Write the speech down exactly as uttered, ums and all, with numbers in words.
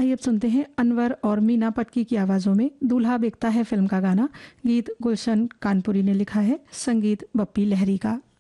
आइए अब सुनते हैं अनवर और मीना पटकी की आवाज़ों में दूल्हा बेकता है फिल्म का गाना। गीत गुलशन कानपुरी ने लिखा है, संगीत बप्पी लहरी का।